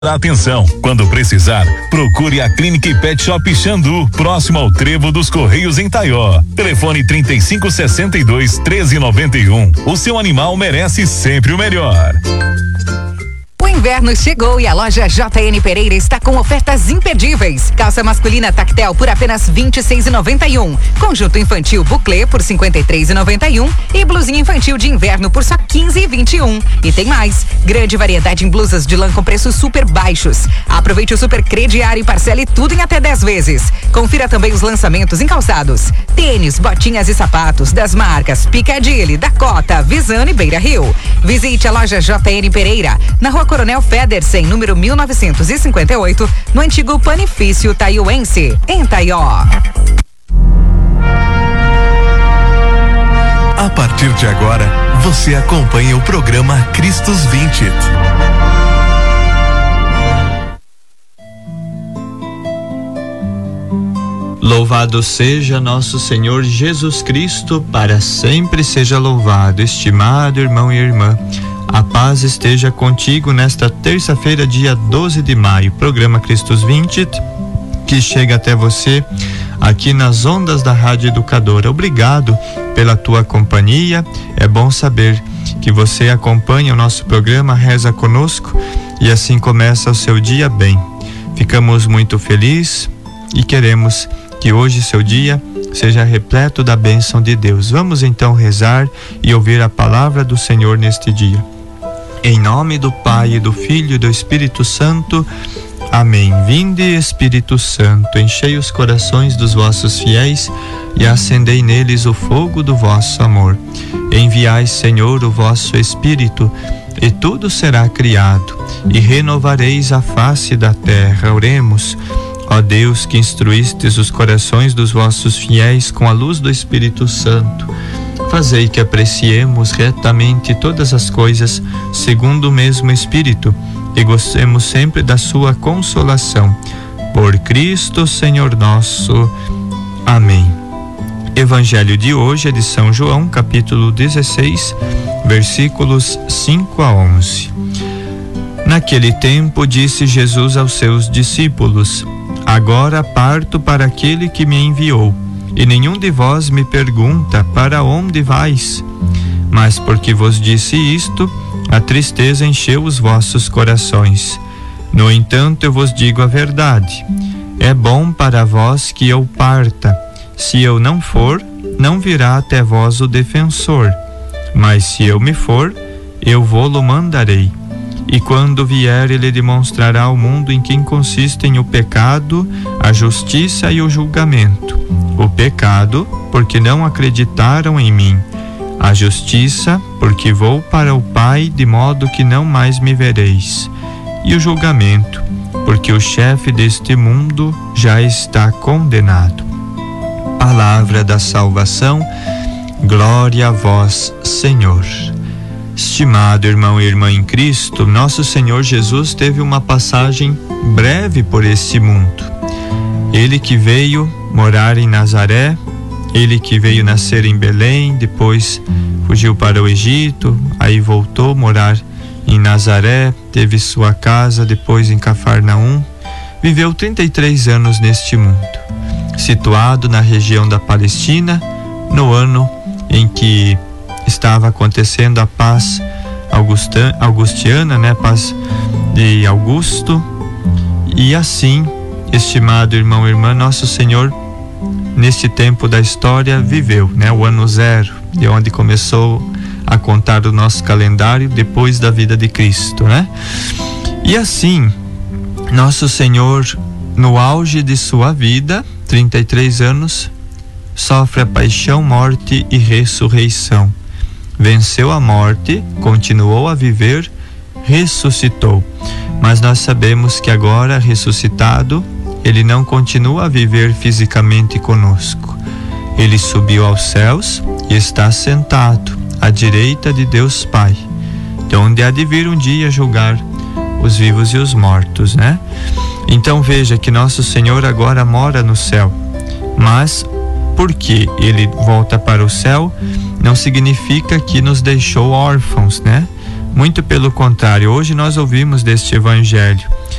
Atenção, quando precisar, procure a Clínica e Pet Shop Xandu, próximo ao Trevo dos Correios em Taió. Telefone 3562-1391. O seu animal merece sempre o melhor. O inverno chegou e a loja JN Pereira está com ofertas imperdíveis. Calça masculina Tactel por apenas R$26,91. Conjunto infantil Buclé por R$53,91 e blusinha infantil de inverno por só R$15,21. E tem mais, grande variedade em blusas de lã com preços super baixos. Aproveite o super crediário e parcele tudo em até 10 vezes. Confira também os lançamentos em calçados, tênis, botinhas e sapatos das marcas Piccadilly, Dakota, Visano e Beira Rio. Visite a loja JN Pereira na Rua Coronel Federsen, número 1958, no antigo Panifício Taioense, em Taió. A partir de agora, você acompanha o programa Cristos 20. Louvado seja nosso Senhor Jesus Cristo, para sempre seja louvado. Estimado irmão e irmã, a paz esteja contigo nesta terça-feira, dia 12 de maio. Programa Cristos 20, que chega até você aqui nas ondas da Rádio Educadora. Obrigado pela tua companhia. É bom saber que você acompanha o nosso programa, reza conosco e assim começa o seu dia bem. Ficamos muito felizes e queremos que hoje seu dia seja repleto da bênção de Deus. Vamos então rezar e ouvir a palavra do Senhor neste dia. Em nome do Pai, do Filho e do Espírito Santo. Amém. Vinde, Espírito Santo, enchei os corações dos vossos fiéis e acendei neles o fogo do vosso amor. Enviai, Senhor, o vosso Espírito, e tudo será criado, e renovareis a face da terra. Oremos. Ó Deus, que instruístes os corações dos vossos fiéis com a luz do Espírito Santo, fazei que apreciemos retamente todas as coisas segundo o mesmo Espírito e gostemos sempre da sua consolação. Por Cristo Senhor nosso. Amém. Evangelho de hoje é de São João, capítulo 16, versículos 5 a 11. Naquele tempo disse Jesus aos seus discípulos: Agora parto para aquele que me enviou, e nenhum de vós me pergunta: para onde vais? Mas porque vos disse isto, a tristeza encheu os vossos corações. No entanto, eu vos digo a verdade: é bom para vós que eu parta. Se eu não for, não virá até vós o defensor. Mas se eu me for, eu vô-lo mandarei. E quando vier, ele demonstrará ao mundo em que consistem o pecado, a justiça e o julgamento. O pecado, porque não acreditaram em mim. A justiça, porque vou para o Pai, de modo que não mais me vereis. E o julgamento, porque o chefe deste mundo já está condenado. Palavra da salvação. Glória a vós, Senhor. Estimado irmão e irmã em Cristo, nosso Senhor Jesus teve uma passagem breve por este mundo. Ele que veio morar em Nazaré, ele que veio nascer em Belém, depois fugiu para o Egito, aí voltou a morar em Nazaré, teve sua casa depois em Cafarnaum, viveu 33 anos neste mundo, situado na região da Palestina, no ano em que estava acontecendo a paz augustiana, né? Paz de Augusto. E assim, estimado irmão e irmã, nosso Senhor neste tempo da história viveu, né? O ano zero, de onde começou a contar o nosso calendário depois da vida de Cristo, né? E assim, nosso Senhor, no auge de sua vida, 33 anos, sofre a paixão, morte e ressurreição. Venceu a morte, continuou a viver, ressuscitou. Mas nós sabemos que agora, ressuscitado, ele não continua a viver fisicamente conosco. Ele subiu aos céus e está sentado à direita de Deus Pai, de onde há de vir um dia julgar os vivos e os mortos, né? Então veja que nosso Senhor agora mora no céu, mas porque ele volta para o céu, não significa que nos deixou órfãos, né? Muito pelo contrário, hoje nós ouvimos deste evangelho